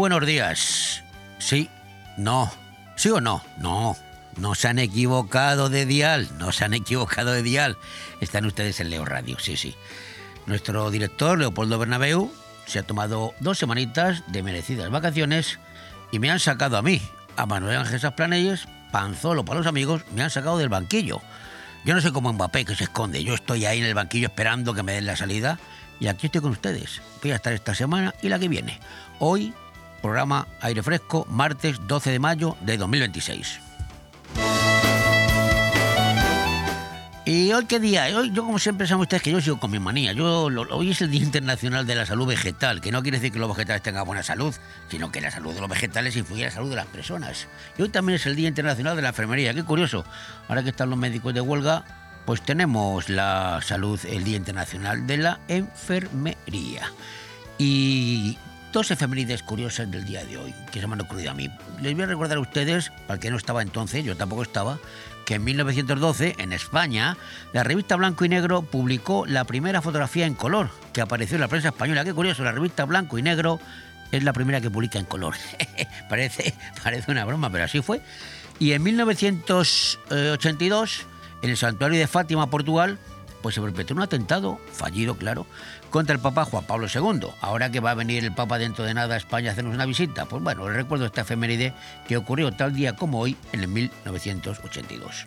buenos días. Sí, no, sí o no, no se han equivocado de dial, Están ustedes en Leo Radio, sí. Nuestro director, Leopoldo Bernabéu, se ha tomado 2 semanitas de merecidas vacaciones y me han sacado a mí, a Manuel Ángel Sasplanelles, Panzolo para los amigos, me han sacado del banquillo. Yo no sé cómo Mbappé, que se esconde, yo estoy ahí en el banquillo esperando que me den la salida y aquí estoy con ustedes. Voy a estar esta semana y la que viene. Hoy, programa Aire Fresco, martes 12 de mayo de 2026. ¿Y hoy qué día? Hoy, yo como siempre saben ustedes que yo sigo con mi manía. Hoy es el Día Internacional de la Salud Vegetal, que no quiere decir que los vegetales tengan buena salud, sino que la salud de los vegetales influye en la salud de las personas. Y hoy también es el Día Internacional de la Enfermería. Qué curioso. Ahora que están los médicos de huelga, pues tenemos la salud, el Día Internacional de la Enfermería. Y 2 efemérides curiosas del día de hoy, que se me han ocurrido a mí. Les voy a recordar a ustedes, al que no estaba entonces, yo tampoco estaba, que en 1912, en España, la revista Blanco y Negro publicó la primera fotografía en color que apareció en la prensa española. Qué curioso, la revista Blanco y Negro es la primera que publica en color. parece una broma, pero así fue. Y en 1982, en el santuario de Fátima, Portugal, pues se perpetró un atentado, fallido, claro, contra el Papa Juan Pablo II. Ahora que va a venir el Papa dentro de nada a España a hacernos una visita, pues bueno, les recuerdo esta efeméride que ocurrió tal día como hoy, en el 1982.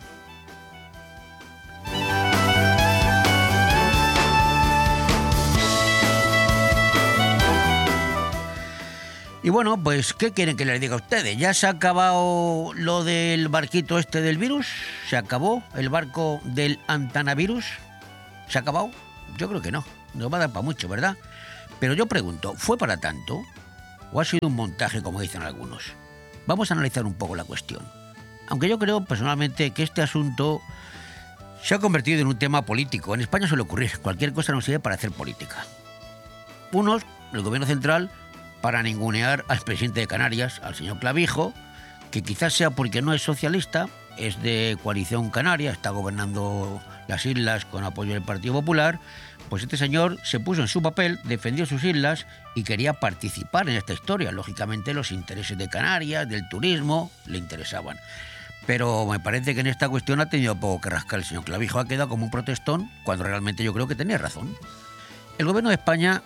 Y bueno, pues, ¿qué quieren que les diga a ustedes? ¿Ya se ha acabado lo del barquito este del virus? ¿Se acabó el barco del antanavirus? ¿Se ha acabado? Yo creo que no. No va a dar para mucho, ¿verdad? Pero yo pregunto, ¿fue para tanto? ¿O ha sido un montaje, como dicen algunos? Vamos a analizar un poco la cuestión. Aunque yo creo, personalmente, que este asunto se ha convertido en un tema político. En España suele ocurrir. Cualquier cosa nos sirve para hacer política. Unos, el gobierno central, para ningunear al presidente de Canarias, al señor Clavijo, que quizás sea porque no es socialista, es de coalición canaria, está gobernando las islas con apoyo del Partido Popular. Pues este señor se puso en su papel, defendió sus islas y quería participar en esta historia. Lógicamente los intereses de Canarias, del turismo, le interesaban. Pero me parece que en esta cuestión ha tenido poco que rascar el señor Clavijo. Ha quedado como un protestón cuando realmente yo creo que tenía razón. El gobierno de España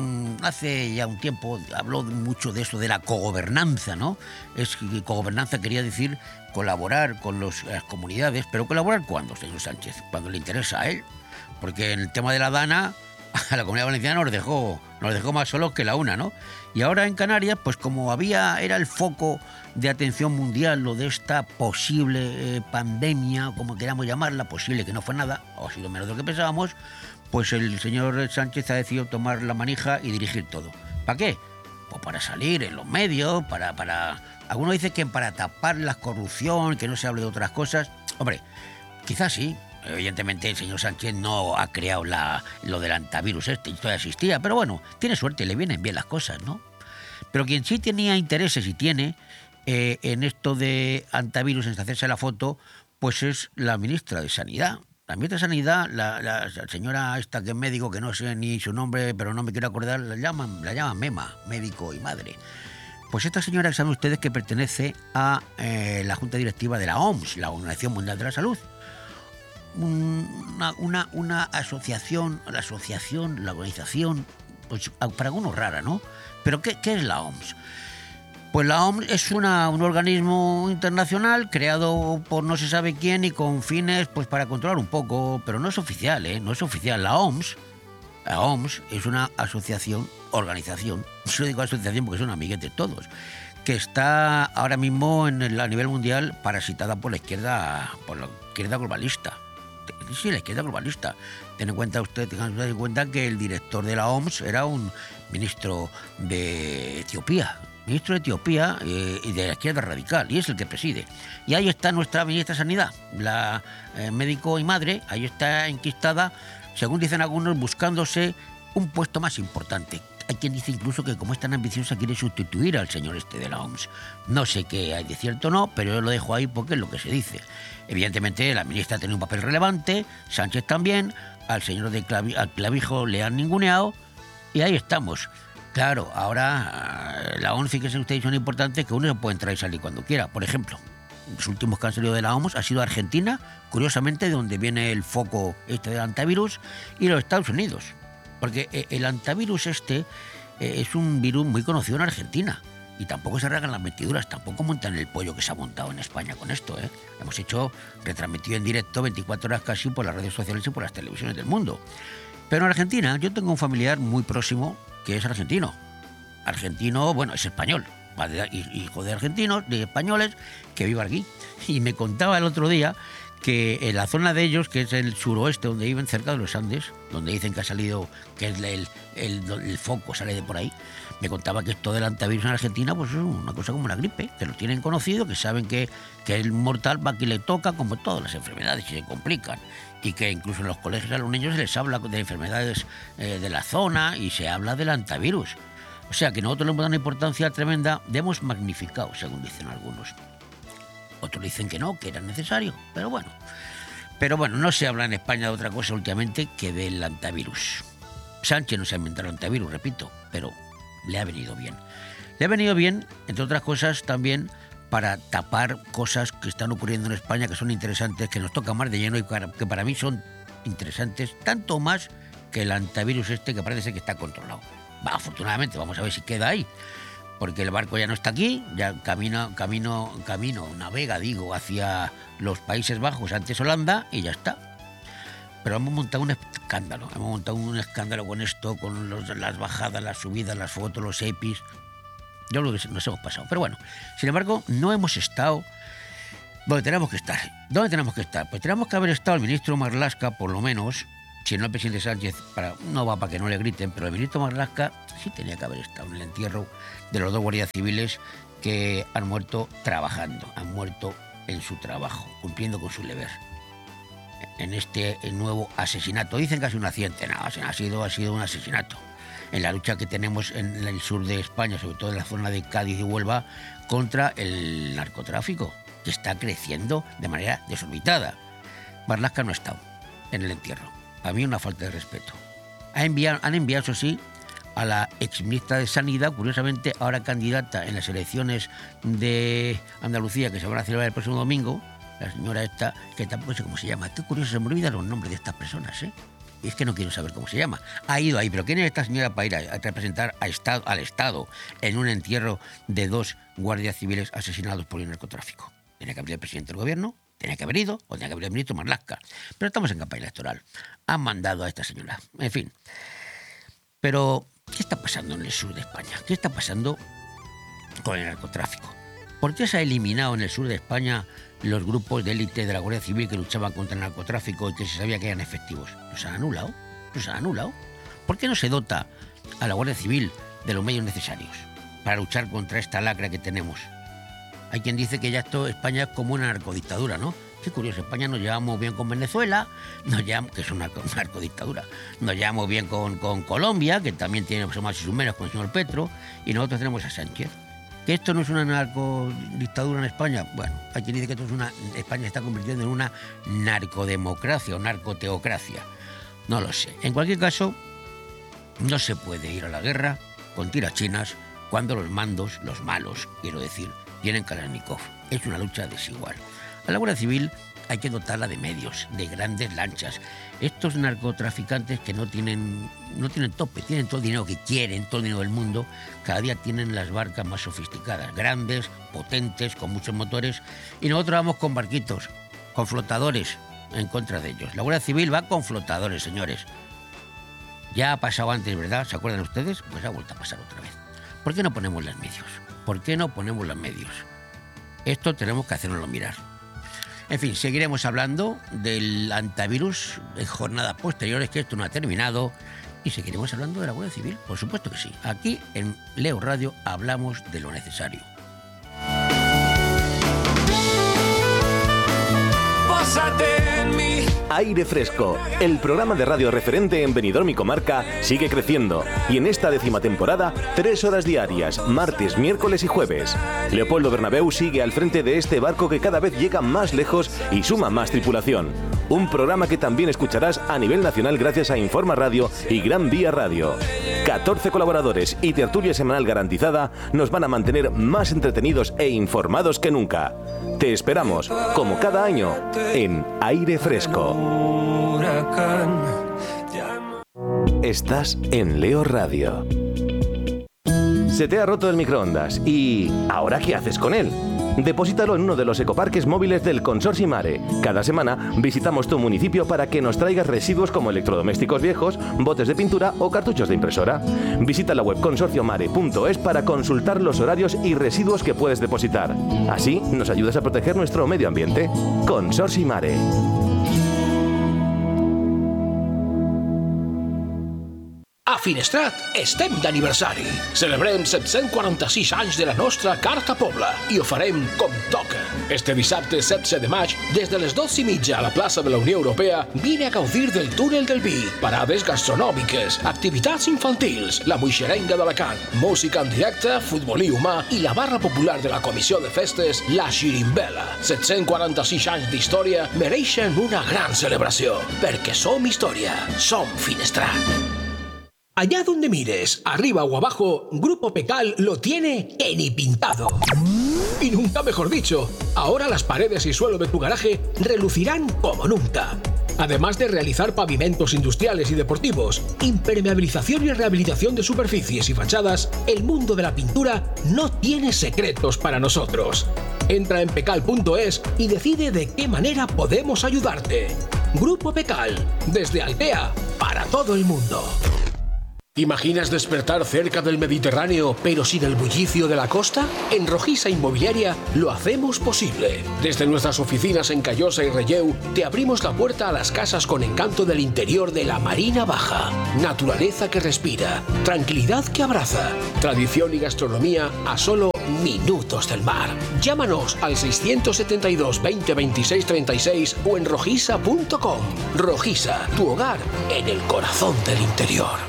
hace ya un tiempo habló mucho de eso, de la cogobernanza, ¿no? Cogobernanza quería decir colaborar con las comunidades, pero ¿colaborar cuándo, señor Sánchez? Cuando le interesa a él. Porque en el tema de la Dana, a la Comunidad Valenciana nos dejó más solos que la una, ¿no? Y ahora en Canarias, pues como era el foco de atención mundial lo de esta posible pandemia, como queramos llamarla, posible que no fue nada, o ha sido menos de lo que pensábamos, pues el señor Sánchez ha decidido tomar la manija y dirigir todo. ¿Para qué? Pues para salir en los medios, para... Algunos dicen que para tapar la corrupción, que no se hable de otras cosas. Hombre, quizás sí. Evidentemente el señor Sánchez no ha creado lo del antivirus esto ya existía, pero bueno, tiene suerte, le vienen bien las cosas, ¿no? Pero quien sí tenía intereses y tiene en esto de antivirus, en hacerse la foto, pues es la ministra de Sanidad. La ministra de Sanidad, la señora esta que es médico, que no sé ni su nombre, pero no me quiero acordar, la llaman Mema, médico y madre. Pues esta señora, saben ustedes que pertenece a la Junta Directiva de la OMS, la Organización Mundial de la Salud. Una asociación, la organización, pues para algunos rara, ¿no? Pero ¿qué es la OMS? Pues la OMS es un organismo internacional creado por no se sabe quién y con fines pues para controlar un poco, pero no es oficial, no es oficial. La OMS es una organización, yo digo asociación porque son amiguetes todos, que está ahora mismo a nivel mundial parasitada por la izquierda globalista. Sí, la izquierda globalista. Tengan en cuenta que el director de la OMS era un ministro de Etiopía y de la izquierda radical, y es el que preside. Y ahí está nuestra ministra de Sanidad, la médico y madre, ahí está enquistada, según dicen algunos, buscándose un puesto más importante. Hay quien dice incluso que como es tan ambiciosa quiere sustituir al señor este de la OMS. No sé qué hay de cierto o no, pero yo lo dejo ahí porque es lo que se dice. Evidentemente la ministra ha tenido un papel relevante, Sánchez también, al señor al Clavijo le han ninguneado y ahí estamos. Claro, ahora la OMS, fíjense ustedes, son importantes que uno se puede entrar y salir cuando quiera. Por ejemplo, los últimos que han salido de la OMS ha sido Argentina, curiosamente, de donde viene el foco este del antivirus, y los Estados Unidos. Porque el antivirus es un virus muy conocido en Argentina. Y tampoco se rasgan las metiduras, tampoco montan el pollo que se ha montado en España con esto, ¿eh? Hemos hecho retransmitido en directo 24 horas casi por las redes sociales y por las televisiones del mundo. Pero en Argentina yo tengo un familiar muy próximo que es argentino. Argentino, bueno, es español, hijo de argentinos, de españoles, que vive aquí. Y me contaba el otro día que en la zona de ellos, que es el suroeste, donde viven cerca de los Andes, donde dicen que ha salido, que es el foco, sale de por ahí, me contaba que esto del antivirus en Argentina pues es una cosa como la gripe, que lo tienen conocido, que saben que es mortal, va que le toca, como todas las enfermedades, y se complican. Y que incluso en los colegios a los niños se les habla de enfermedades de la zona y se habla del antivirus. O sea que nosotros le hemos dado una importancia tremenda, le hemos magnificado, según dicen algunos. Otros dicen que no, que era necesario, pero bueno. Pero bueno, no se habla en España de otra cosa últimamente que del antivirus. Sánchez no se ha inventado el antivirus, repito, pero le ha venido bien. Le ha venido bien, entre otras cosas, también para tapar cosas que están ocurriendo en España, que son interesantes, que nos tocan más de lleno y que para mí son interesantes, tanto más que el antivirus que parece ser que está controlado. Afortunadamente, vamos a ver si queda ahí, porque el barco ya no está aquí, ya navega, hacia los Países Bajos, antes Holanda, y ya está. Pero hemos montado un escándalo con esto, con las bajadas, las subidas, las fotos, los EPIs. Yo creo que nos hemos pasado. Pero bueno, sin embargo, no hemos estado donde tenemos que estar. ¿Dónde tenemos que estar? Pues tenemos que haber estado el ministro Marlaska, por lo menos, si no el presidente Sánchez, no va para que no le griten, pero el ministro Marlaska sí tenía que haber estado en el entierro de los 2 guardias civiles que han muerto trabajando, han muerto en su trabajo, cumpliendo con su deber. En este nuevo asesinato. Dicen que ha sido un accidente, no, ha sido un asesinato. En la lucha que tenemos en el sur de España, sobre todo en la zona de Cádiz y Huelva, contra el narcotráfico, que está creciendo de manera desorbitada. Marlaska no ha estado en el entierro. A mí una falta de respeto. Han enviado, eso sí, a la exministra de Sanidad, curiosamente ahora candidata en las elecciones de Andalucía, que se van a celebrar el próximo domingo, la señora esta, que tampoco sé cómo se llama. Qué curioso, se me olvidan los nombres de estas personas, ¿eh? Y es que no quiero saber cómo se llama. Ha ido ahí, pero ¿quién es esta señora para ir a representar al Estado en un entierro de 2 guardias civiles asesinados por el narcotráfico? Tenía que haber el presidente del gobierno, tenía que haber ido, o tenía que haber el ministro Marlaska. Pero estamos en campaña electoral. Han mandado a esta señora. En fin. Pero, ¿qué está pasando en el sur de España? ¿Qué está pasando con el narcotráfico? ¿Por qué se ha eliminado en el sur de España los grupos de élite de la Guardia Civil que luchaban contra el narcotráfico y que se sabía que eran efectivos? ¿Los han anulado? ¿Por qué no se dota a la Guardia Civil de los medios necesarios para luchar contra esta lacra que tenemos? Hay quien dice que ya España es como una narcodictadura, ¿no? Qué curioso, España nos llevamos bien con Venezuela, que es una narcodictadura, nos llevamos bien con Colombia, que también tiene sus más y sus menos con el señor Petro, y nosotros tenemos a Sánchez. ¿Que esto no es una narcodictadura en España? Bueno, hay quien dice que España se está convirtiendo en una narcodemocracia o narcoteocracia. No lo sé. En cualquier caso, no se puede ir a la guerra con tirachinas cuando los mandos, los malos, quiero decir, tienen Kalashnikov. Es una lucha desigual. A la Guardia Civil hay que dotarla de medios, de grandes lanchas. Estos narcotraficantes que no tienen tope, tienen todo el dinero que quieren, todo el dinero del mundo, cada día tienen las barcas más sofisticadas, grandes, potentes, con muchos motores, y nosotros vamos con barquitos, con flotadores en contra de ellos. La Guardia Civil va con flotadores, señores. Ya ha pasado antes, ¿verdad? ¿Se acuerdan ustedes? Pues ha vuelto a pasar otra vez. ¿Por qué no ponemos los medios? Esto tenemos que hacernoslo mirar. En fin, seguiremos hablando del antivirus en jornadas posteriores, que esto no ha terminado, y seguiremos hablando de la Guardia Civil, por supuesto que sí. Aquí en Leo Radio hablamos de lo necesario. Aire Fresco, el programa de radio referente en Benidorm y comarca, sigue creciendo y en esta 10ª temporada, 3 horas diarias, martes, miércoles y jueves. Leopoldo Bernabéu sigue al frente de este barco que cada vez llega más lejos y suma más tripulación. un programa que también escucharás a nivel nacional gracias a Informa Radio y Gran Vía Radio. 14 colaboradores y tertulia semanal garantizada nos van a mantener más entretenidos e informados que nunca. Te esperamos, como cada año, en Aire Fresco. Estás en Leo Radio. Se te ha roto el microondas y ¿ahora qué haces con él? Deposítalo en uno de los ecoparques móviles del Consorcio Mare. Cada semana visitamos tu municipio para que nos traigas residuos como electrodomésticos viejos, botes de pintura o cartuchos de impresora. Visita la web consorciomare.es para consultar los horarios y residuos que puedes depositar. Así nos ayudas a proteger nuestro medio ambiente. Consorcio Mare. A Finestrat estem d'aniversari. Celebrem 746 anys de la nostra Carta Pobla i ho farem com toca. Este dissabte 16 de maig, des de les 12:30 a la plaça de la Unió Europea, vine a gaudir del túnel del vi, parades gastronòmiques, activitats infantils, la moixerenga d'Alacant, música en directe, futbolí humà i la barra popular de la Comissió de Festes, la Xirimbela. 746 anys d'història mereixen una gran celebració, perquè som història, som Finestrat. Allá donde mires, arriba o abajo, Grupo Pecal lo tiene que ni pintado. Y nunca mejor dicho, ahora las paredes y suelo de tu garaje relucirán como nunca. Además de realizar pavimentos industriales y deportivos, impermeabilización y rehabilitación de superficies y fachadas, el mundo de la pintura no tiene secretos para nosotros. Entra en pecal.es y decide de qué manera podemos ayudarte. Grupo Pecal, desde Altea, para todo el mundo. ¿Imaginas despertar cerca del Mediterráneo, pero sin el bullicio de la costa? En Rojiza Inmobiliaria lo hacemos posible. Desde nuestras oficinas en Callosa y Relleu, te abrimos la puerta a las casas con encanto del interior de la Marina Baja. Naturaleza que respira, tranquilidad que abraza, tradición y gastronomía a solo minutos del mar. Llámanos al 672 20 26 36 o en rojiza.com. Rojiza, tu hogar en el corazón del interior.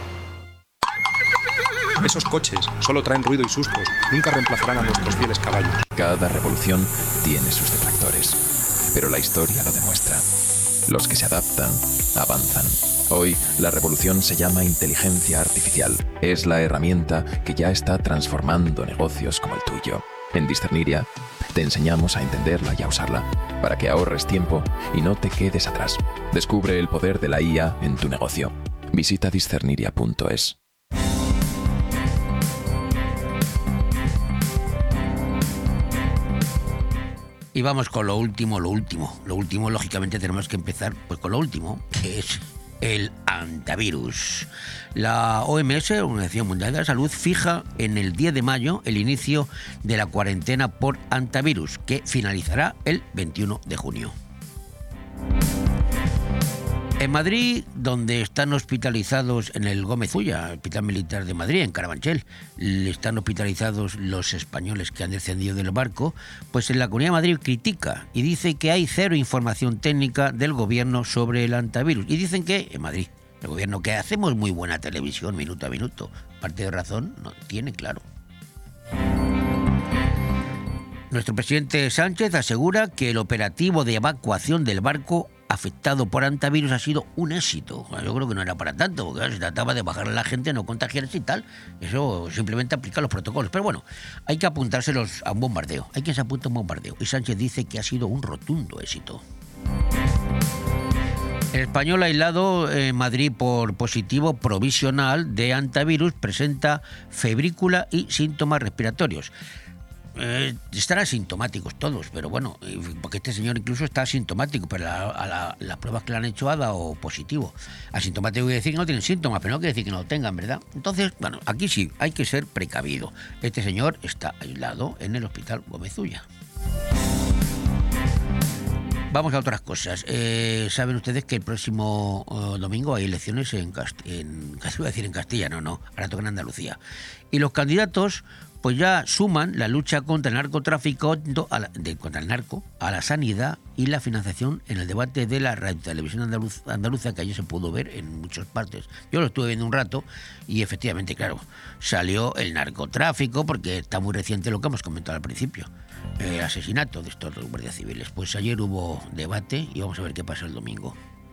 Esos coches solo traen ruido y sustos, nunca reemplazarán a nuestros fieles caballos. Cada revolución tiene sus detractores, pero la historia lo demuestra. Los que se adaptan, avanzan. Hoy, la revolución se llama inteligencia artificial. Es la herramienta que ya está transformando negocios como el tuyo. En Discerniria, te enseñamos a entenderla y a usarla, para que ahorres tiempo y no te quedes atrás. Descubre el poder de la IA en tu negocio. Visita discerniria.es. Y vamos con lo último. Lo último, lógicamente, tenemos que empezar pues con lo último, que es el antivirus. La OMS, Organización Mundial de la Salud, fija en el 10 de mayo el inicio de la cuarentena por antivirus, que finalizará el 21 de junio. En Madrid, donde están hospitalizados en el Gómez Ulla, Hospital Militar de Madrid, en Carabanchel, están hospitalizados los españoles que han descendido del barco, pues en la Comunidad de Madrid critica y dice que hay cero información técnica del gobierno sobre el antivirus. Y dicen que en Madrid, el gobierno, que hacemos muy buena televisión minuto a minuto, parte de razón no tiene, claro. Nuestro presidente Sánchez asegura que el operativo de evacuación del barco afectado por antivirus ha sido un éxito. Yo creo que no era para tanto, porque claro, se trataba de bajar a la gente, no contagiarse y tal. Eso simplemente aplica los protocolos. Pero bueno, hay que apuntárselos a un bombardeo. Hay quien se apunta a un bombardeo. Y Sánchez dice que ha sido un rotundo éxito. El español aislado en Madrid por positivo provisional de antivirus presenta febrícula y síntomas respiratorios. Estarán asintomáticos todos, pero bueno, porque este señor incluso está asintomático, pero las pruebas que le han hecho ha dado positivo. Asintomático quiere decir que no tienen síntomas, pero no quiere decir que no lo tengan, ¿verdad? Entonces, bueno, aquí sí, hay que ser precavido. Este señor está aislado en el Hospital Gómez Ulla. Vamos a otras cosas. Saben ustedes que el próximo domingo hay elecciones en Castilla, ahora toca en Andalucía. Y los candidatos pues ya suman la lucha contra el narcotráfico, contra el narco, a la sanidad y la financiación en el debate de la radio televisión andaluza, que ayer se pudo ver en muchas partes. Yo lo estuve viendo un rato y efectivamente, claro, salió el narcotráfico, porque está muy reciente lo que hemos comentado al principio, el asesinato de estos guardias civiles. Pues ayer hubo debate y vamos a ver qué pasa el domingo.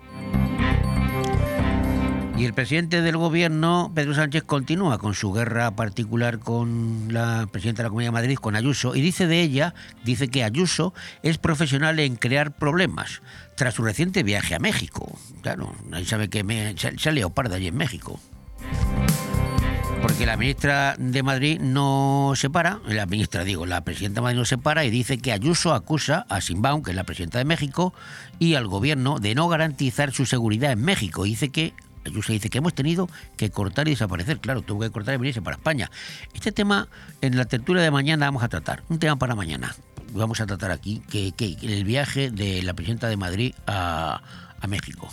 Y el presidente del gobierno, Pedro Sánchez, continúa con su guerra particular con la presidenta de la Comunidad de Madrid, con Ayuso, y dice que Ayuso es profesional en crear problemas, tras su reciente viaje a México. Claro, nadie sabe que se ha liado parda allí en México. Porque la ministra de Madrid no se para, la presidenta de Madrid no se para y dice que Ayuso acusa a Sheinbaum, que es la presidenta de México, y al gobierno de no garantizar su seguridad en México. Y Ayuso dice que hemos tenido que cortar y desaparecer. Claro, tuvo que cortar y venirse para España. Este tema en la tertulia de mañana vamos a tratar. Un tema para mañana. Vamos a tratar aquí que el viaje de la presidenta de Madrid a México.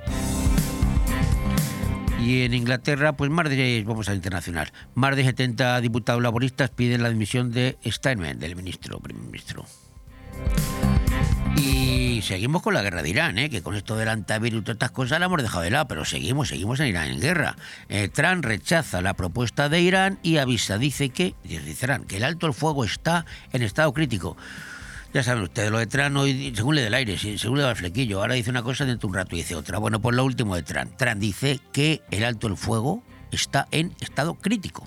Y en Inglaterra, pues vamos al internacional. Más de 70 diputados laboristas piden la dimisión de Steinmeier, del primer ministro. Y seguimos con la guerra de Irán, que con esto del antivirus y todas estas cosas la hemos dejado de lado, pero seguimos en Irán en guerra. Trump rechaza la propuesta de Irán y dice que el alto el fuego está en estado crítico. Ya saben ustedes, lo de Trump hoy, según le da el aire, según le da el flequillo, ahora dice una cosa, dentro de un rato dice otra. Bueno, pues lo último de Trump. Trump dice que el alto el fuego está en estado crítico.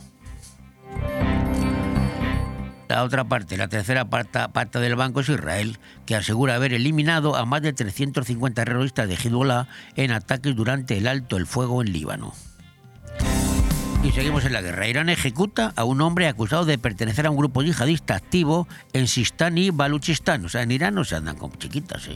La otra parte, la tercera parte del banco es Israel, que asegura haber eliminado a más de 350 terroristas de Hezbollah en ataques durante el alto el fuego en Líbano. Y seguimos en la guerra. Irán ejecuta a un hombre acusado de pertenecer a un grupo yihadista activo en Sistán y Baluchistán. O sea, en Irán no se andan con chiquitas,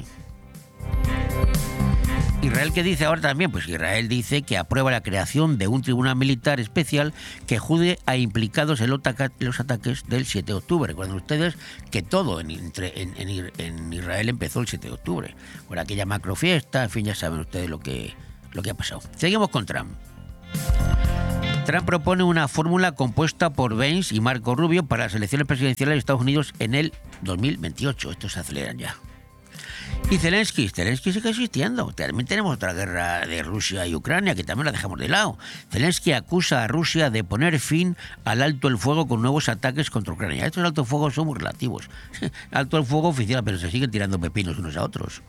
Israel, ¿qué dice ahora también? Pues Israel dice que aprueba la creación de un tribunal militar especial que juzgue a implicados en los ataques del 7 de octubre. Recuerden ustedes que todo en Israel empezó el 7 de octubre, con aquella macrofiesta, en fin, ya saben ustedes lo que ha pasado. Seguimos con Trump. Trump propone una fórmula compuesta por Vance y Marco Rubio para las elecciones presidenciales de Estados Unidos en el 2028. Estos se aceleran ya. Y Zelensky sigue existiendo. También tenemos otra guerra de Rusia y Ucrania, que también la dejamos de lado. Zelensky acusa a Rusia de poner fin al alto el fuego con nuevos ataques contra Ucrania. Estos altos fuegos son muy relativos. Alto el fuego oficial, pero se siguen tirando pepinos unos a otros.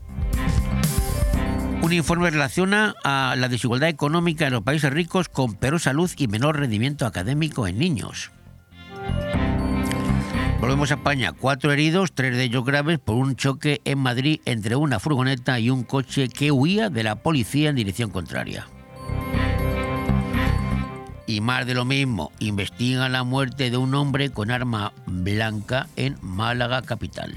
Un informe relaciona a la desigualdad económica en los países ricos con peor salud y menor rendimiento académico en niños. Volvemos a España. 4 heridos, 3 de ellos graves, por un choque en Madrid entre una furgoneta y un coche que huía de la policía en dirección contraria. Y más de lo mismo, investigan la muerte de un hombre con arma blanca en Málaga capital.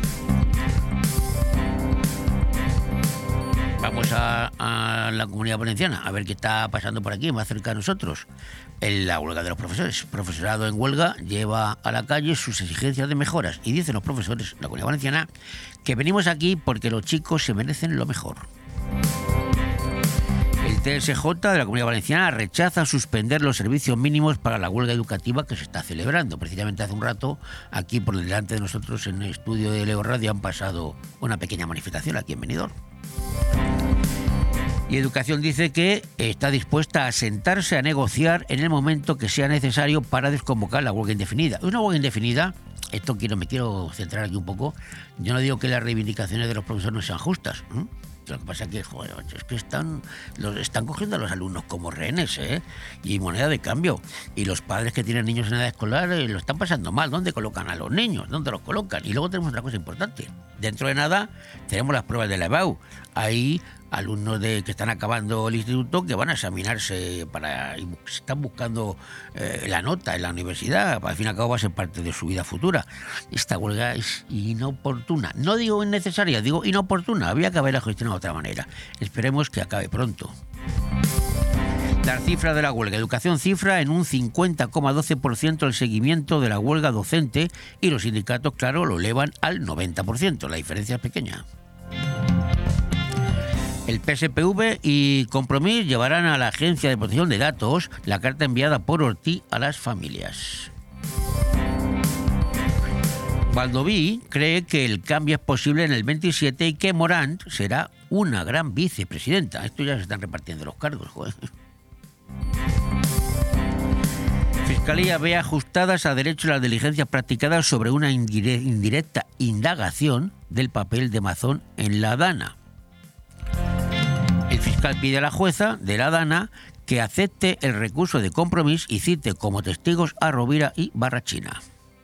Vamos a la Comunidad Valenciana a ver qué está pasando por aquí, más cerca de nosotros. En la huelga de los profesores. Profesorado en huelga lleva a la calle sus exigencias de mejoras. Y dicen los profesores, la Comunidad Valenciana, que venimos aquí porque los chicos se merecen lo mejor. El TSJ de la Comunidad Valenciana rechaza suspender los servicios mínimos para la huelga educativa que se está celebrando. Precisamente hace un rato, aquí por delante de nosotros en el estudio de Leo Radio, han pasado una pequeña manifestación aquí en Benidorm. Y Educación dice que está dispuesta a sentarse a negociar en el momento que sea necesario para desconvocar la huelga indefinida. Una huelga indefinida, me quiero centrar aquí un poco, yo no digo que las reivindicaciones de los profesores no sean justas, Lo que pasa es que, es que están cogiendo a los alumnos como rehenes, y moneda de cambio. Y los padres que tienen niños en edad escolar lo están pasando mal. ¿Dónde colocan a los niños? ¿Dónde los colocan? Y luego tenemos otra cosa importante. Dentro de nada tenemos las pruebas de la EBAU. Hay alumnos que están acabando el instituto que van a examinarse y están buscando la nota en la universidad. Al fin y al cabo va a ser parte de su vida futura. Esta huelga es inoportuna. No digo innecesaria, digo inoportuna. Había que haberla gestionado de otra manera. Esperemos que acabe pronto. Las cifras de la huelga. Educación cifra en un 50,12% el seguimiento de la huelga docente y los sindicatos, claro, lo elevan al 90%. La diferencia es pequeña. El PSPV y Compromís llevarán a la Agencia de Protección de Datos la carta enviada por Ortiz a las familias. Baldoví cree que el cambio es posible en el 27 y que Morant será una gran vicepresidenta. Esto ya se están repartiendo los cargos, joder. Fiscalía ve ajustadas a derecho las diligencias practicadas sobre una indirecta indagación del papel de Mazón en la Dana. El fiscal pide a la jueza de la Dana que acepte el recurso de Compromís y cite como testigos a Rovira y Barrachina.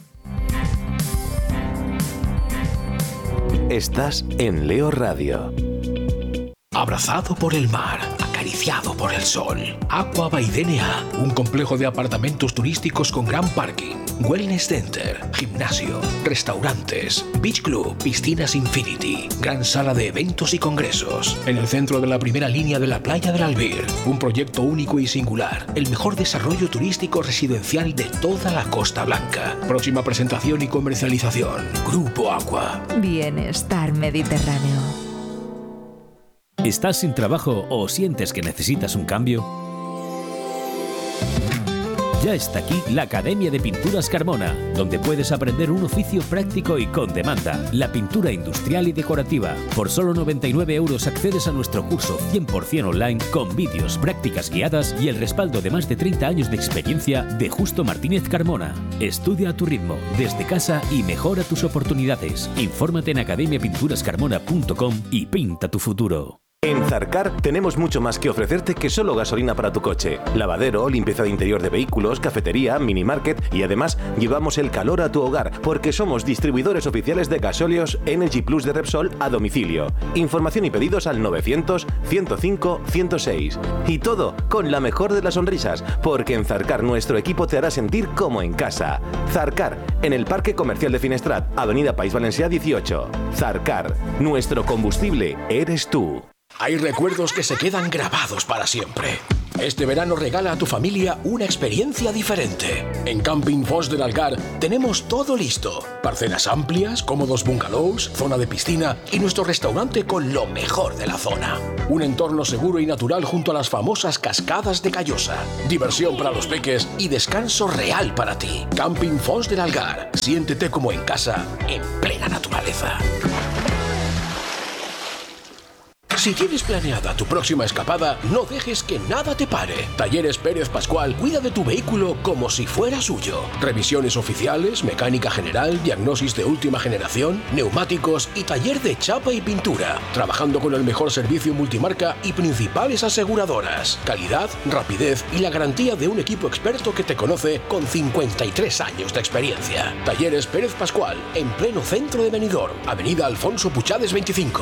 Estás en Leo Radio. Abrazado por el mar, acariciado por el sol. Aqua by DNA, un complejo de apartamentos turísticos con gran parking, wellness center, gimnasio, restaurantes, beach club, piscinas infinity, gran sala de eventos y congresos. En el centro de la primera línea de la playa del Albir, un proyecto único y singular, el mejor desarrollo turístico residencial de toda la Costa Blanca. Próxima presentación y comercialización, Grupo Aqua. Bienestar Mediterráneo. ¿Estás sin trabajo o sientes que necesitas un cambio? Ya está aquí la Academia de Pinturas Carmona, donde puedes aprender un oficio práctico y con demanda, la pintura industrial y decorativa. Por solo 99 € accedes a nuestro curso 100% online con vídeos, prácticas guiadas y el respaldo de más de 30 años de experiencia de Justo Martínez Carmona. Estudia a tu ritmo, desde casa y mejora tus oportunidades. Infórmate en academiapinturascarmona.com y pinta tu futuro. En Zarcar tenemos mucho más que ofrecerte que solo gasolina para tu coche. Lavadero, limpieza de interior de vehículos, cafetería, minimarket y además llevamos el calor a tu hogar porque somos distribuidores oficiales de gasóleos Energy Plus de Repsol a domicilio. Información y pedidos al 900 105 106. Y todo con la mejor de las sonrisas, porque en Zarcar nuestro equipo te hará sentir como en casa. Zarcar, en el Parque Comercial de Finestrat, Avenida País Valencià 18. Zarcar, nuestro combustible eres tú. Hay recuerdos que se quedan grabados para siempre. Este verano regala a tu familia una experiencia diferente. En Camping Fos del Algar tenemos todo listo. Parcelas amplias, cómodos bungalows, zona de piscina y nuestro restaurante con lo mejor de la zona. Un entorno seguro y natural junto a las famosas cascadas de Callosa. Diversión para los peques y descanso real para ti. Camping Fos del Algar. Siéntete como en casa, en plena naturaleza. Si tienes planeada tu próxima escapada, no dejes que nada te pare. Talleres Pérez Pascual cuida de tu vehículo como si fuera suyo. Revisiones oficiales, mecánica general, diagnosis de última generación, neumáticos y taller de chapa y pintura. Trabajando con el mejor servicio multimarca y principales aseguradoras. Calidad, rapidez y la garantía de un equipo experto que te conoce con 53 años de experiencia. Talleres Pérez Pascual, en pleno centro de Benidorm, Avenida Alfonso Puchades 25.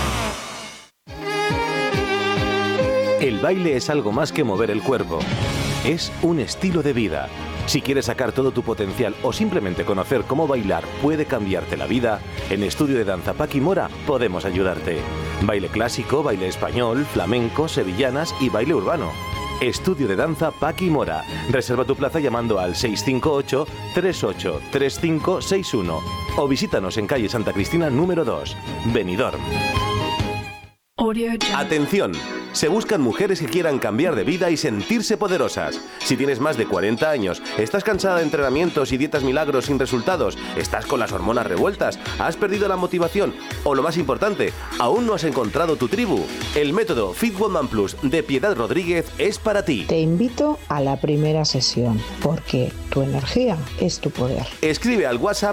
El baile es algo más que mover el cuerpo. Es un estilo de vida. Si quieres sacar todo tu potencial o simplemente conocer cómo bailar puede cambiarte la vida, en Estudio de Danza Paqui Mora podemos ayudarte. Baile clásico, baile español, flamenco, sevillanas y baile urbano. Estudio de Danza Paqui Mora. Reserva tu plaza llamando al 658 38 3561 o visítanos en calle Santa Cristina número 2, Benidorm. Atención, se buscan mujeres que quieran cambiar de vida y sentirse poderosas. Si tienes más de 40 años, estás cansada de entrenamientos y dietas milagros sin resultados, estás con las hormonas revueltas, has perdido la motivación o lo más importante, aún no has encontrado tu tribu, el método Fit Woman Plus de Piedad Rodríguez es para ti. Te invito a la primera sesión porque tu energía es tu poder. Escribe al WhatsApp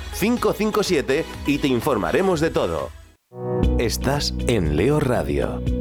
625-991-557 y te informaremos de todo. Estás en Leo Radio.